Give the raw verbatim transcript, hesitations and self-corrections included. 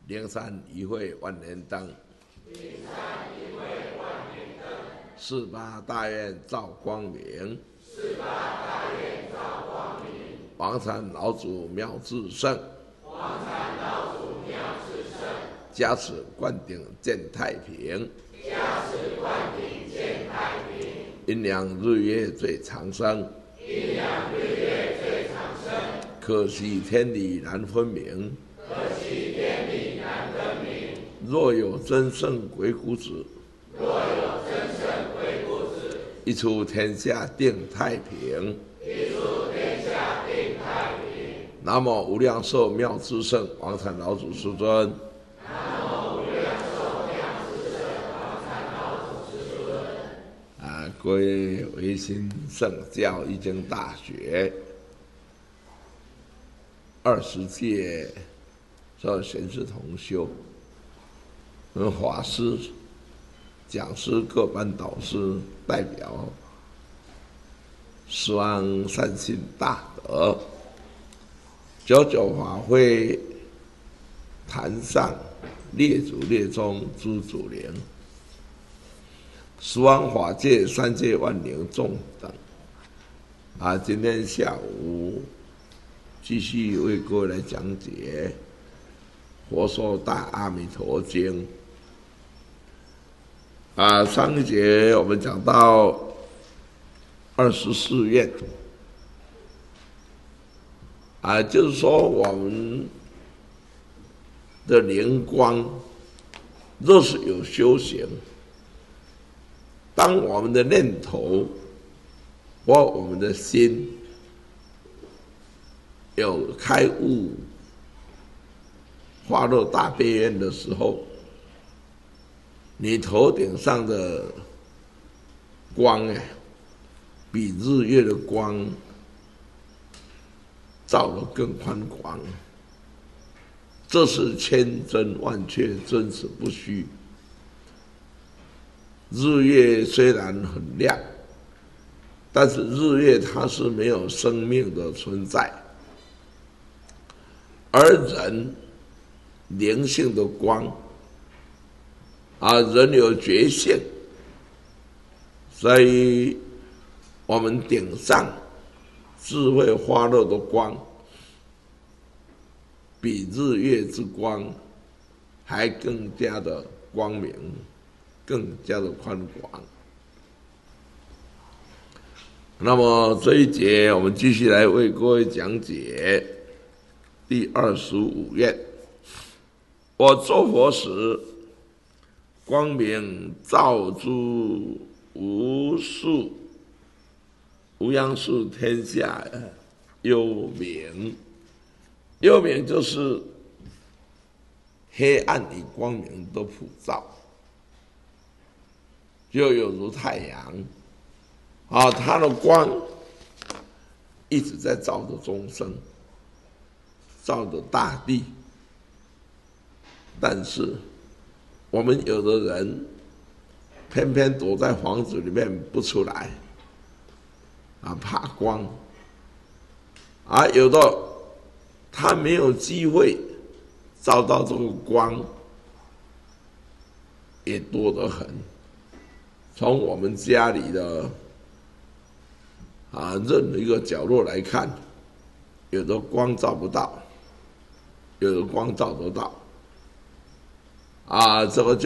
灵山一会万年灯， 灵山一会万年灯。 四八大愿照光明， 四八大愿照光明。 王禅老祖妙智胜， 王禅老祖妙智胜。 加持灌顶见太平， 加持灌顶见太平。 阴阳日月最长生， 阴阳日月最长生。 可惜天理难分明， 可惜天理难分明。 若有真圣鬼谷子， 若有真圣鬼谷子， 一出天下定太平。 一出天下定太平。 南无无量寿妙智胜王禅老祖师尊。 南无无量寿妙智胜王禅老祖师尊。 啊，各位维新圣教易经大学二十届做贤士同修，我们法师、讲师、各班导师代表，希望善信大德，九九法会坛上列祖列宗诸祖灵，十方法界三界万灵众等，啊，今天下午继续为各位来讲解《佛说大阿弥陀经》。啊，上一节我们讲到二十四愿，啊，就是说我们的灵光，若是有修行，当我们的念头或我们的心有开悟、发露大悲愿的时候，你头顶上的光哎，比日月的光照得更宽广，这是千真万确、真实不虚。日月虽然很亮，但是日月它是没有生命的存在，而人灵性的光啊，人有觉性，所以我们顶上智慧发露的光，比日月之光还更加的光明，更加的宽广。那么这一节我们继续来为各位讲解第二十五愿。我作佛时，光明照诸无数无央数天下幽冥。幽冥就是黑暗与光明都普照，就有如太阳啊，它的光一直在照着众生，照着大地。但是我们有的人偏偏躲在房子里面不出来啊，怕光啊，有的他没有机会照到这个光，也多得很。从我们家里的啊任何一个角落来看，有的光照不到，有的光照得到，啊，这个就